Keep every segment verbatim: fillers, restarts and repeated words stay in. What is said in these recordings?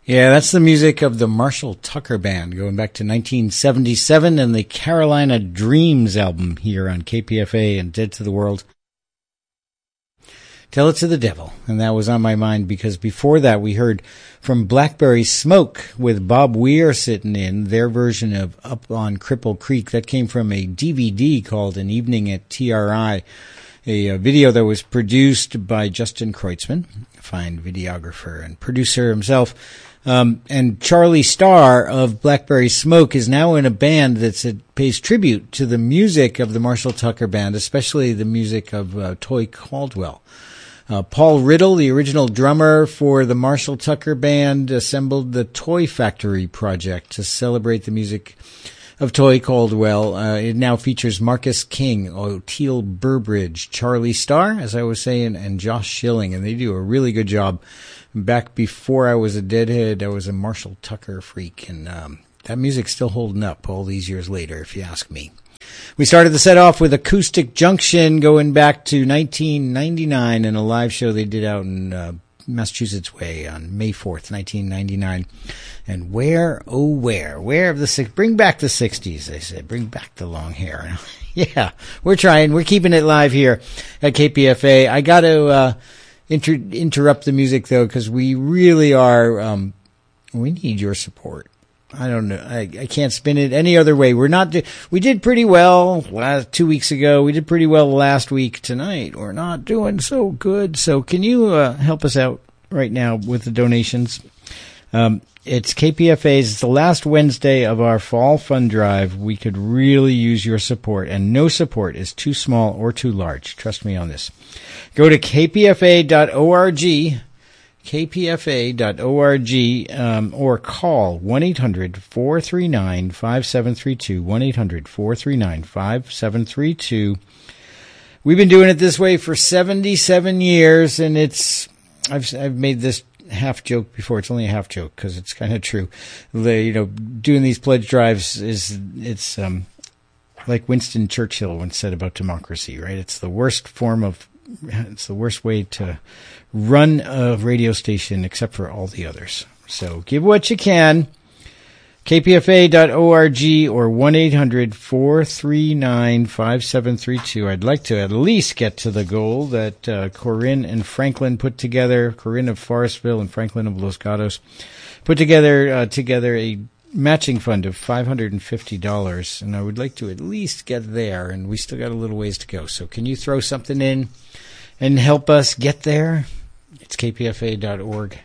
Yeah, that's the music of the Marshall Tucker Band, going back to nineteen seventy-seven and the Carolina Dreams album here on K P F A and Dead to the World. Tell It to the Devil, and that was on my mind because before that we heard from Blackberry Smoke with Bob Weir sitting in, their version of Up on Cripple Creek. That came from a D V D called An Evening at T R I, a, a video that was produced by Justin Kreutzmann, a fine videographer and producer himself. Um, and Charlie Starr of Blackberry Smoke is now in a band that pays tribute to the music of the Marshall Tucker Band, especially the music of uh, Toy Caldwell. Uh, Paul Riddle, the original drummer for the Marshall Tucker Band, assembled the Toy Factory Project to celebrate the music of Toy Caldwell. Uh, it now features Marcus King, Oteil Burbridge, Charlie Starr, as I was saying, and Josh Schilling, and they do a really good job. Back before I was a Deadhead, I was a Marshall Tucker freak, and um, that music's still holding up all these years later, if you ask me. We started the set off with Acoustic Junction going back to nineteen ninety-nine in a live show they did out in uh, Massachusetts Way on May fourth, nineteen ninety-nine. And where, oh where, where of the six, bring back the sixties, they said, bring back the long hair. Yeah, we're trying, we're keeping it live here at K P F A. I got to uh, inter- interrupt the music though, because we really are, um, we need your support. I don't know. I, I can't spin it any other way. We're not, do- we did pretty well last, two weeks ago. We did pretty well last week. Tonight, we're not doing so good. So can you uh, help us out right now with the donations? Um, it's K P F A's, it's the last Wednesday of our fall fund drive. We could really use your support, and no support is too small or too large. Trust me on this. Go to k p f a dot org. k p f a dot org, um, or call one eight hundred four three nine five seven three two, one eight hundred four three nine five seven three two. We've been doing it this way for seventy-seven years, and it's, I've, I've made this half joke before. It's only a half joke because it's kind of true. The, you know, doing these pledge drives is, it's, um, like Winston Churchill once said about democracy, right? It's the worst form of, it's the worst way to run a radio station except for all the others. So give what you can. k p f a dot org or one eight hundred four three nine five seven three two. I'd like to at least get to the goal that uh, Corinne and Franklin put together. Corinne of Forestville and Franklin of Los Gatos put together uh, together a matching fund of five hundred fifty dollars, and I would like to at least get there, and we still got a little ways to go. So can you throw something in and help us get there? It's k p f a dot org.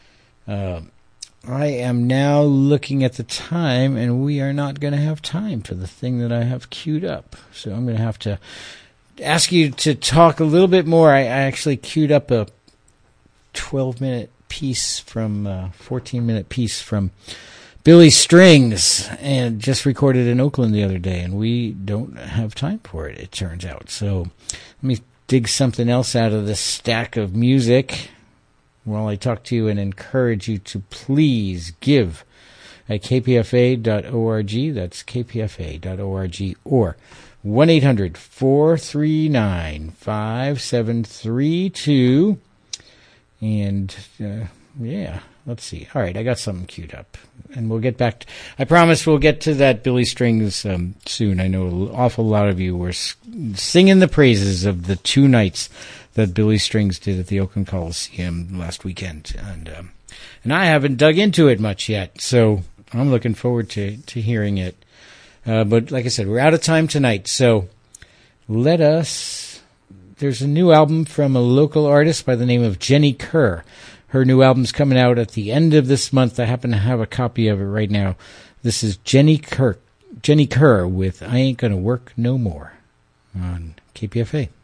Uh, I am now looking at the time, and we are not going to have time for the thing that I have queued up. So I'm going to have to ask you to talk a little bit more. I, I actually queued up a twelve-minute piece from, uh, fourteen-minute piece from Billy Strings, and just recorded in Oakland the other day, and we don't have time for it, it turns out. So let me dig something else out of this stack of music while I talk to you and encourage you to please give at k p f a dot org. That's k p f a dot org, or one eight hundred four three nine five seven three two. And, uh, yeah, let's see. All right, I got something queued up, and we'll get back to, I promise we'll get to that Billy Strings um, soon. I know an awful lot of you were singing the praises of the two nights that Billy Strings did at the Oakland Coliseum last weekend, and um, and I haven't dug into it much yet, so I'm looking forward to, to hearing it. Uh, but like I said, we're out of time tonight, so let us, there's a new album from a local artist by the name of Jenny Kerr. Her new album's coming out at the end of this month. I happen to have a copy of it right now. This is Jenny Kerr, Jenny Kerr with I Ain't Gonna Work No More on K P F A.